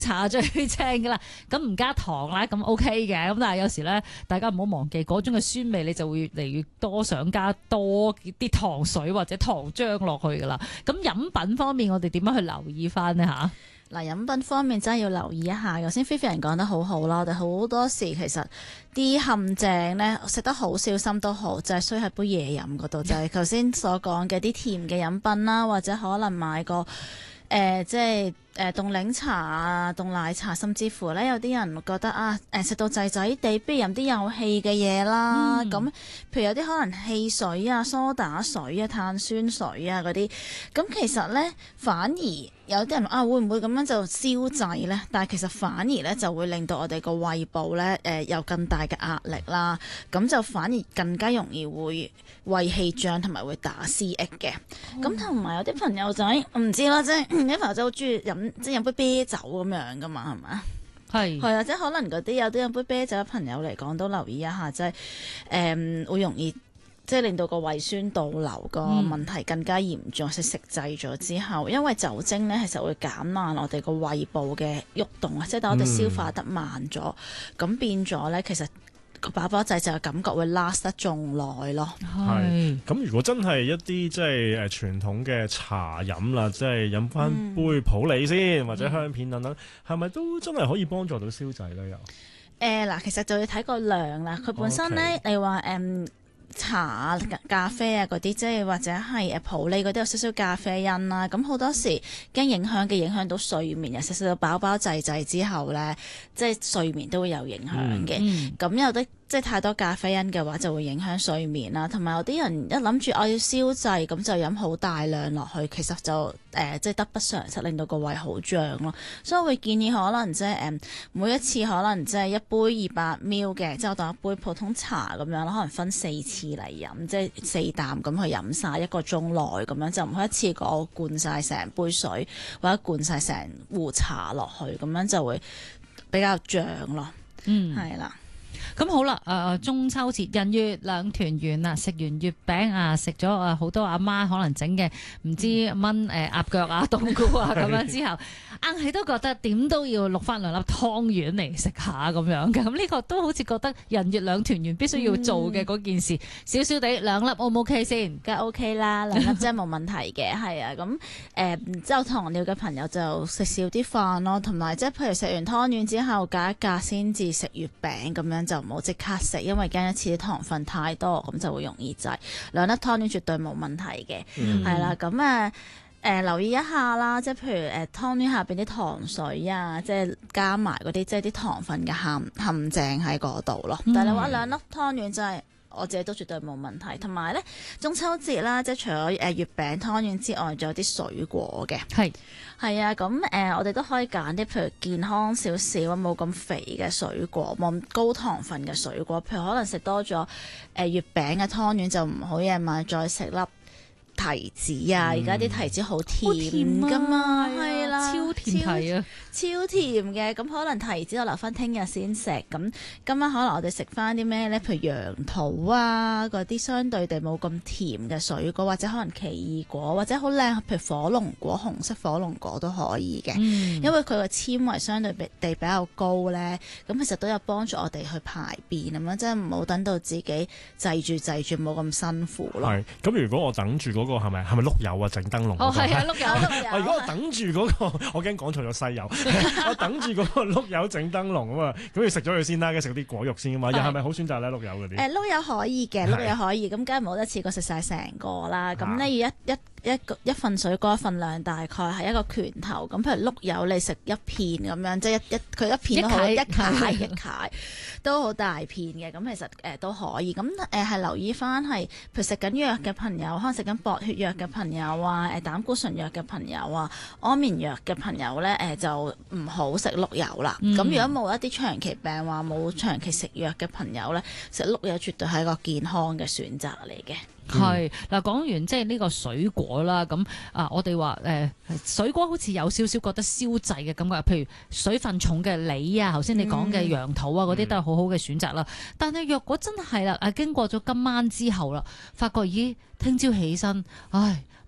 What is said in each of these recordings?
茶最正噶啦，咁唔加糖啦，咁 OK 嘅。咁但係有時咧，大家唔好忘記嗰種嘅酸味，你就會越嚟越多想加多啲糖水或者糖漿落去噶啦。咁飲品方面，我哋點樣去留意翻呢？吓？ 嗱，飲品方面真係要留意一下。頭先 Vivian 講得好好啦，我哋好多時其實啲陷阱咧，食得好小心都好，就係衰喺杯嘢飲嗰度，就係頭先所講嘅啲甜嘅飲品啦，或者可能買個即係凍檸茶啊、凍奶茶，甚至乎咧有啲人覺得啊食到滯滯地，不如飲啲有氣嘅嘢啦。咁譬如有啲可能汽水啊、梳打水啊、碳酸水啊嗰啲，咁其實咧反而有啲人會唔會咁樣就消滯咧？但係其實反而咧就會令到我哋個胃部咧有更大嘅壓力啦，咁就反而更加容易會胃氣脹同埋會打思噎嘅。咁同埋有啲朋友仔唔知啦，即係啲朋友仔好中意飲杯啤酒咁樣噶嘛，係咪？係啊，即係可能嗰啲有啲飲杯啤酒嘅朋友嚟講都留意一下，即係會容易即係令到個胃酸倒流個問題更加嚴重，食滯咗之後，因為酒精咧其實會減慢我哋個胃部嘅喐動啊，即係等我哋消化得慢咗，咁變咗咧其實個飽飽滯滯嘅感覺會 last 得仲耐咯。 係咁，如果真係一啲即係傳統嘅茶飲啦，即係飲翻杯普洱先，或者香片等等，係咪都真係可以幫助到消滯咧？又嗱，其實就要睇個量啦。佢本身咧，你話茶啊、咖啡啊嗰啲，即係或者係普洱嗰啲有少少咖啡因啦。咁好多時驚影響到睡眠，有少少飽飽滯滯之後咧，即係睡眠都會有影響嘅。咁有啲即係太多咖啡因嘅話，就會影響睡眠啦。同埋有啲人一諗住我要消滯，咁就飲好大量落去，其實就即係得不償失，令到個胃好脹咯。所以我會建議可能即係每一次可能即係一杯200ml嘅，即係我當一杯普通茶咁樣啦，可能分4次嚟飲，即係4啖咁去飲晒1個鐘內咁樣，就唔好一次過灌晒成杯水或者灌晒成壺茶落去，咁樣就會比較脹咯。係啦。 咁好啦，中秋節人月兩團圓啦，食完月餅啊，食咗好多阿媽可能整嘅唔知炆鴨腳啊、冬菇啊咁樣之後，硬係都覺得點都要淥翻2粒湯圓嚟食下咁樣嘅。咁呢個都好似覺得人月兩團圓必須要做嘅嗰件事，少少地2粒 O 唔 OK 先？ 梗係 OK 啦，2粒真係冇問題嘅，係啊。咁之後糖尿嘅朋友就食少啲飯咯，同埋即係譬如食完湯圓之後隔一隔先至食月餅咁樣，就唔好即刻食，因為驚一次啲糖分太多，咁就會容易滯。2粒湯圓絕對冇問題嘅，係啦。咁留意一下啦，即係譬如湯圓下邊啲糖水啊，即係加埋嗰啲即係啲糖分嘅陷阱喺嗰度咯。但係你話2粒湯圓真係我自己都絕對冇問題。同埋咧中秋節啦，即係除咗月餅湯圓之外，仲有啲水果嘅。係啊，咁我哋都可以揀啲譬如健康少少、冇咁肥嘅水果，冇咁高糖分嘅水果。譬如可能食多咗月餅嘅湯圓，就唔好夜晚再食粒提子啊！而家啲提子好甜噶嘛，係啦， 超甜提啊， 超甜嘅。咁可能提子我留翻聽日先食。咁今晚可能我哋食翻啲咩咧？譬如楊桃啊，嗰啲相對地冇咁甜嘅水果，或者可能奇異果，或者好靚，譬如火龍果、紅色火龍果都可以嘅。因為佢個纖維相對地比較高咧，咁其實都有幫助我哋去排便咁樣，即係唔好等到自己滯住冇咁辛苦咯。 係咁，如果我等住嗰個係咪碌柚啊？整燈籠係啊，碌柚。 如果我等住嗰個，我驚講錯咗西柚。我等住嗰個碌柚整燈籠啊嘛，咁要食咗佢先啦，跟住食啲果肉先啊嘛。又係咪好選擇咧？碌柚嗰啲碌柚可以嘅，碌柚可以。咁梗係唔好一次過食晒成個啦。咁咧要一份水果份量大概係一個拳頭。咁譬如碌柚你食一片咁樣，即係佢一片都好，一塊都好大片嘅。咁其實都可以。咁係留意翻係，譬如食緊藥嘅朋友，可能食緊薄血藥嘅朋友啊，膽固醇藥嘅朋友啊，安眠藥嘅朋友咧，就唔好食碌柚啦。咁如果冇一啲長期病患、冇長期食藥嘅朋友咧，食碌柚絕對係一個健康嘅選擇嚟嘅。 係嗱，講完即係呢個水果啦，咁我哋話水果好似有少少覺得消滯嘅感覺，譬如水分重嘅梨啊，頭先你講嘅楊桃啊，嗰啲都係好好嘅選擇啦。但係若果真係啦，經過咗今晚之後啦，發覺咦，聽朝起身，唉，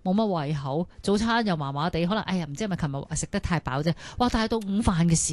冇乜胃口，早餐又麻麻地，可能哎呀唔知係咪琴日食得太飽啫。哇！但係到午飯嘅時